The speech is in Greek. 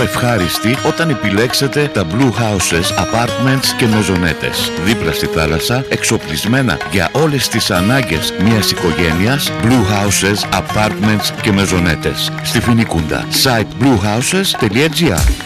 ευχάριστη όταν επιλέξετε τα Blue Houses Apartments και Μεζονέτες. Δίπλα στη θάλασσα, εξοπλισμένα για όλες τις ανάγκες μιας οικογένειας, Blue Houses Apartments και Μεζονέτες. Στη Φοινικούντα. Site bluehouses.gr.